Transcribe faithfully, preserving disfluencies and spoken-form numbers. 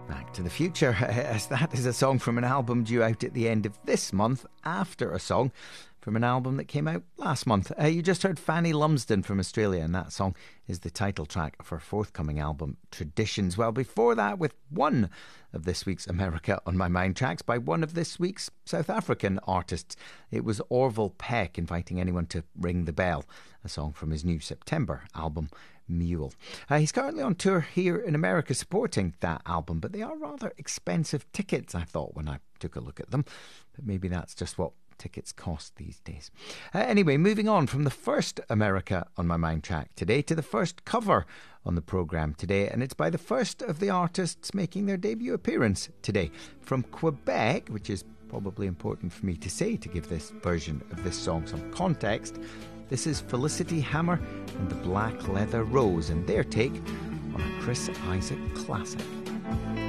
Back to the Future, as that is a song from an album due out at the end of this month, after a song from an album that came out last month. Uh, you just heard Fanny Lumsden from Australia, and that song is the title track of her forthcoming album, Traditions. Well, before that, with one of this week's America on My Mind tracks by one of this week's South African artists. It was Orville Peck, Inviting Anyone to Ring the Bell, a song from his new September album, Mule. Uh, he's currently on tour here in America supporting that album, but they are rather expensive tickets, I thought, when I took a look at them. But maybe that's just what tickets cost these days. Uh, anyway, moving on from the first America on My Mind track today to the first cover on the programme today, and it's by the first of the artists making their debut appearance today. From Quebec, which is probably important for me to say to give this version of this song some context, this is Felicity Hammer and the Black Leather Rose and their take on a Chris Isaak classic.